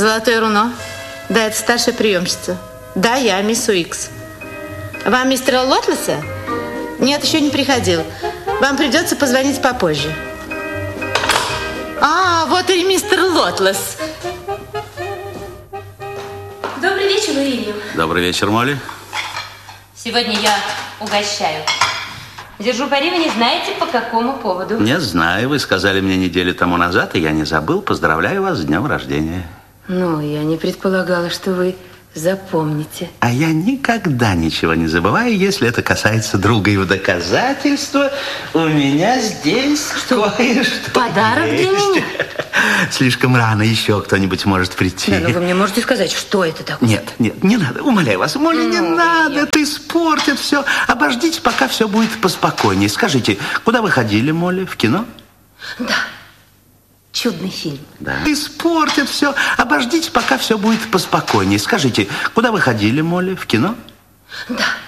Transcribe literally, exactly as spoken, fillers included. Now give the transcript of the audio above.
Золотое руно. Да, это старшая приемщица. Да, я, мисс Уикс. Вам мистера Лотлеса? Нет, еще не приходил. Вам придется позвонить попозже. А, вот и мистер Лотлес. Добрый вечер, Уильям. Добрый вечер, Молли. Сегодня я угощаю. Держу пари, вы не знаете, по какому поводу. Не знаю, вы сказали мне неделю тому назад, и я не забыл. Поздравляю вас с днем рождения. Ну, я не предполагала, что вы запомните. А я никогда ничего не забываю, если это касается друга. И в доказательство у меня здесь что? Кое-что Подарок есть. для меня? Слишком рано, еще кто-нибудь может прийти. Да, но вы мне можете сказать, что это такое? Нет, нет, не надо, умоляю вас, Молли, Ну, не надо, это испортит все. Обождите, пока все будет поспокойнее. Скажите, куда вы ходили, Молли, в кино? Да, чудный фильм. Да. Испортит все. Обождите, пока все будет поспокойнее. Скажите, куда вы ходили, Молли, в кино? Да.